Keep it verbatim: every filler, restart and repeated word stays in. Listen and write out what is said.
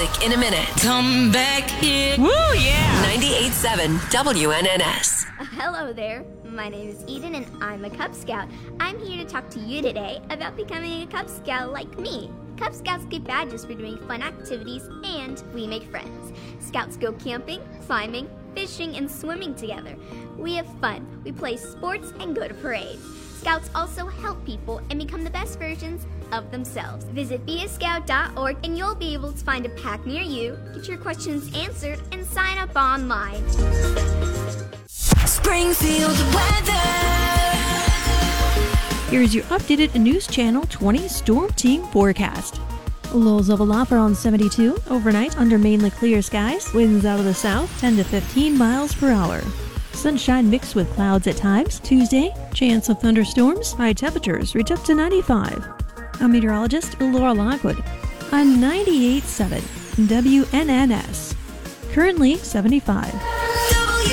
music in a minute. Come back here. Woo, yeah. ninety-eight point seven W N N S. Hello there, my name is Eden and I'm a Cub Scout. I'm here to talk to you today about becoming a Cub Scout like me. Cub Scouts get badges for doing fun activities and we make friends. Scouts go camping, climbing, fishing, and swimming together. We have fun, we play sports, and go to parades. Scouts also help people and become the best versions of themselves. Visit be a scout dot org and you'll be able to find a pack near you, get your questions answered, and sign up online. Springfield weather. Here's your updated News Channel twenty Storm Team forecast. Lows level off around seventy-two. Overnight under mainly clear skies. Winds out of the south ten to fifteen miles per hour. Sunshine mixed with clouds at times. Tuesday, chance of thunderstorms. High temperatures reach up to ninety-five. I'm meteorologist Laura Lockwood on ninety-eight point seven W N N S. Currently seventy-five.